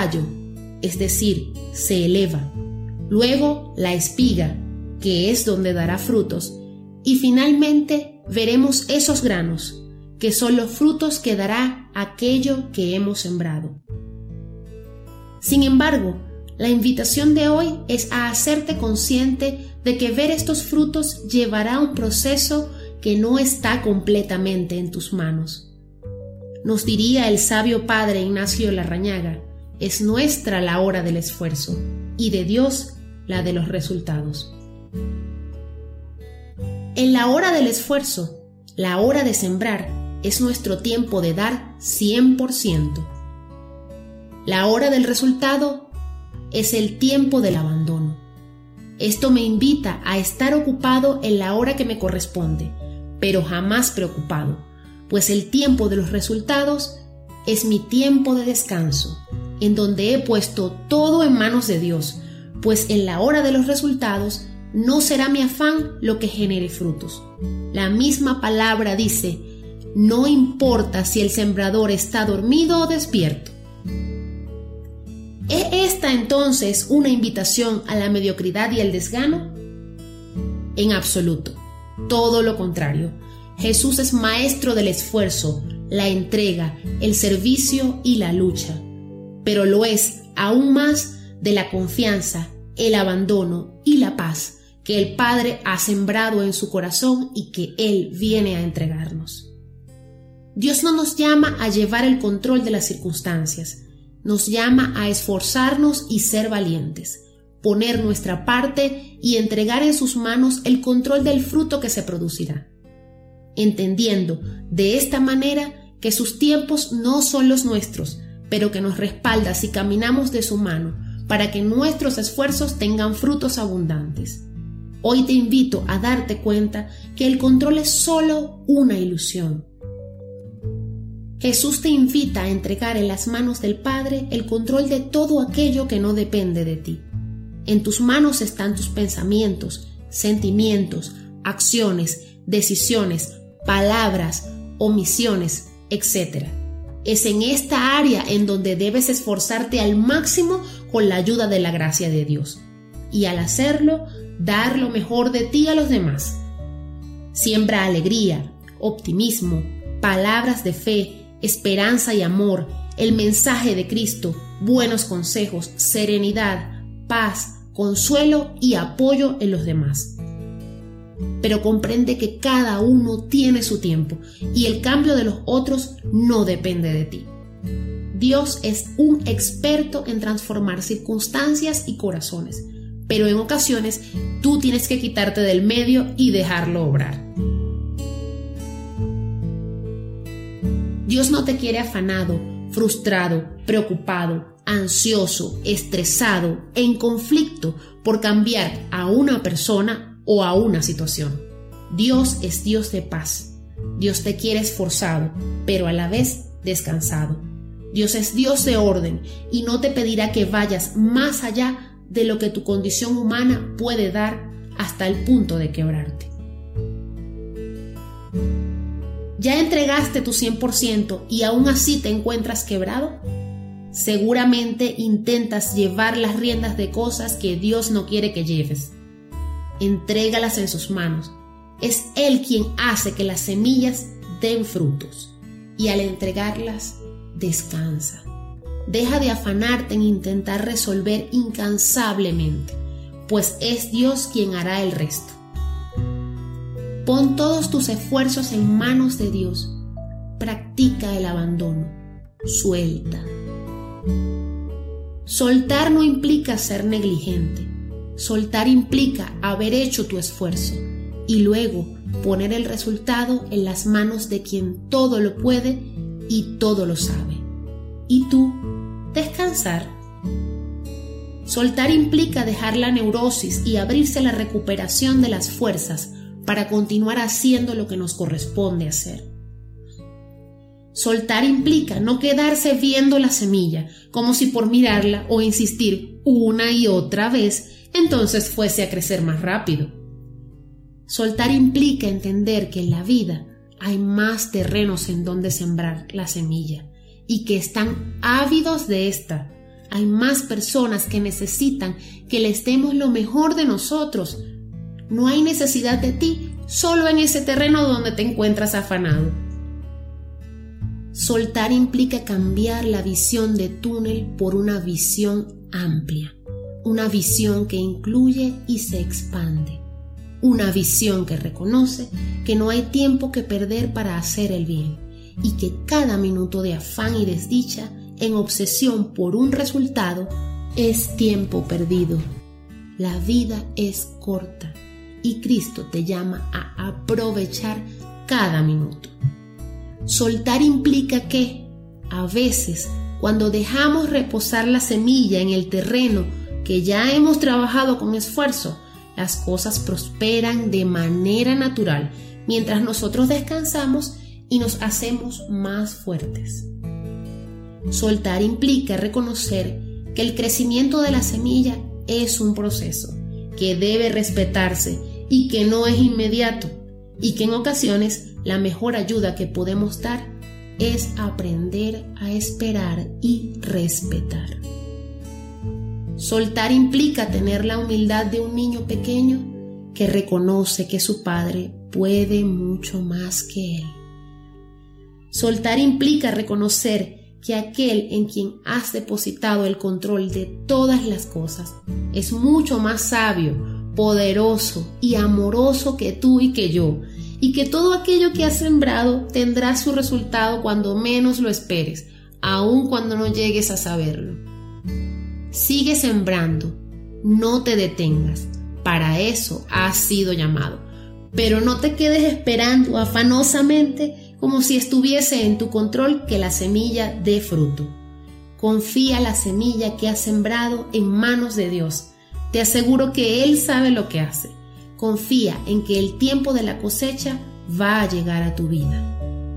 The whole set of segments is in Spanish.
tallo, es decir, se eleva, luego la espiga, que es donde dará frutos, y finalmente veremos esos granos, que son los frutos que dará aquello que hemos sembrado. Sin embargo, la invitación de hoy es a hacerte consciente de que ver estos frutos llevará un proceso que no está completamente en tus manos. Nos diría el sabio padre Ignacio Larrañaga, es nuestra la hora del esfuerzo y de Dios la de los resultados. En la hora del esfuerzo, la hora de sembrar, es nuestro tiempo de dar 100%. La hora del resultado es el tiempo del abandono. Esto me invita a estar ocupado en la hora que me corresponde, pero jamás preocupado, pues el tiempo de los resultados es mi tiempo de descanso, en donde he puesto todo en manos de Dios, pues en la hora de los resultados no será mi afán lo que genere frutos. La misma palabra dice, no importa si el sembrador está dormido o despierto. ¿Es esta entonces una invitación a la mediocridad y el desgano? En absoluto, todo lo contrario. Jesús es maestro del esfuerzo, la entrega, el servicio y la lucha, pero lo es aún más de la confianza, el abandono y la paz que el Padre ha sembrado en su corazón y que Él viene a entregarnos. Dios no nos llama a llevar el control de las circunstancias, nos llama a esforzarnos y ser valientes, poner nuestra parte y entregar en sus manos el control del fruto que se producirá, entendiendo de esta manera que sus tiempos no son los nuestros, pero que nos respalda si caminamos de su mano para que nuestros esfuerzos tengan frutos abundantes. Hoy te invito a darte cuenta que el control es solo una ilusión. Jesús te invita a entregar en las manos del Padre el control de todo aquello que no depende de ti. En tus manos están tus pensamientos, sentimientos, acciones, decisiones, palabras, omisiones, etc. Es en esta área en donde debes esforzarte al máximo con la ayuda de la gracia de Dios. Y al hacerlo, dar lo mejor de ti a los demás. Siembra alegría, optimismo, palabras de fe, esperanza y amor, el mensaje de Cristo, buenos consejos, serenidad, paz, consuelo y apoyo en los demás. Pero comprende que cada uno tiene su tiempo y el cambio de los otros no depende de ti. Dios es un experto en transformar circunstancias y corazones, pero en ocasiones tú tienes que quitarte del medio y dejarlo obrar. Dios no te quiere afanado, frustrado, preocupado, ansioso, estresado, en conflicto por cambiar a una persona o a una situación. Dios es Dios de paz. Dios te quiere esforzado, pero a la vez descansado. Dios es Dios de orden y no te pedirá que vayas más allá de lo que tu condición humana puede dar hasta el punto de quebrarte. ¿Ya entregaste tu 100% y aún así te encuentras quebrado? Seguramente intentas llevar las riendas de cosas que Dios no quiere que lleves. Entrégalas en sus manos. Es Él quien hace que las semillas den frutos. Y al entregarlas, descansa. Deja de afanarte en intentar resolver incansablemente, pues es Dios quien hará el resto. Pon todos tus esfuerzos en manos de Dios. Practica el abandono. Suelta. Soltar no implica ser negligente. Soltar implica haber hecho tu esfuerzo y luego poner el resultado en las manos de quien todo lo puede y todo lo sabe. Y tú, descansar. Soltar implica dejar la neurosis y abrirse a la recuperación de las fuerzas para continuar haciendo lo que nos corresponde hacer. Soltar implica no quedarse viendo la semilla, como si por mirarla o insistir una y otra vez, entonces fuese a crecer más rápido. Soltar implica entender que en la vida hay más terrenos en donde sembrar la semilla y que están ávidos de esta, hay más personas que necesitan que les demos lo mejor de nosotros. No hay necesidad de ti solo en ese terreno donde te encuentras afanado. Soltar implica cambiar la visión de túnel por una visión amplia, una visión que incluye y se expande, una visión que reconoce que no hay tiempo que perder para hacer el bien y que cada minuto de afán y desdicha en obsesión por un resultado es tiempo perdido. La vida es corta y Cristo te llama a aprovechar cada minuto. Soltar implica que, a veces, cuando dejamos reposar la semilla en el terreno que ya hemos trabajado con esfuerzo, las cosas prosperan de manera natural mientras nosotros descansamos y nos hacemos más fuertes. Soltar implica reconocer que el crecimiento de la semilla es un proceso que debe respetarse y que no es inmediato, y que en ocasiones la mejor ayuda que podemos dar es aprender a esperar y respetar. Soltar implica tener la humildad de un niño pequeño que reconoce que su padre puede mucho más que él. Soltar implica reconocer que aquel en quien has depositado el control de todas las cosas es mucho más sabio, poderoso y amoroso que tú y que yo, y que todo aquello que has sembrado tendrá su resultado cuando menos lo esperes, aun cuando no llegues a saberlo. Sigue sembrando, no te detengas, para eso has sido llamado, pero no te quedes esperando afanosamente como si estuviese en tu control que la semilla dé fruto. Confía la semilla que has sembrado en manos de Dios. Te aseguro que Él sabe lo que hace. Confía en que el tiempo de la cosecha va a llegar a tu vida.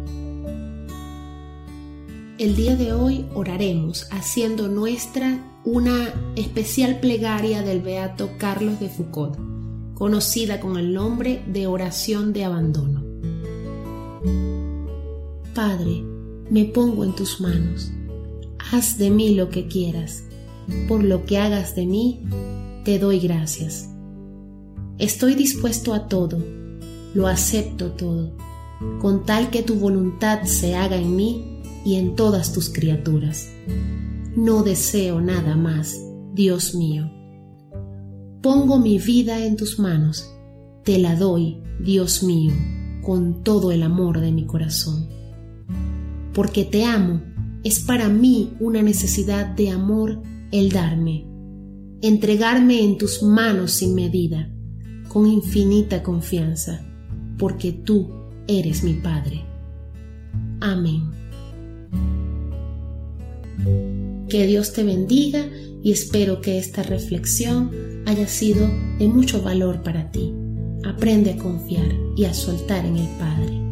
El día de hoy oraremos haciendo nuestra una especial plegaria del beato Carlos de Foucauld, conocida con el nombre de oración de abandono. Padre, me pongo en tus manos. Haz de mí lo que quieras. Por lo que hagas de mí, te doy gracias. Estoy dispuesto a todo, lo acepto todo, con tal que tu voluntad se haga en mí y en todas tus criaturas. No deseo nada más, Dios mío. Pongo mi vida en tus manos, te la doy, Dios mío, con todo el amor de mi corazón. Porque te amo, es para mí una necesidad de amor el darme, entregarme en tus manos sin medida, con infinita confianza, porque tú eres mi Padre. Amén. Que Dios te bendiga y espero que esta reflexión haya sido de mucho valor para ti. Aprende a confiar y a soltar en el Padre.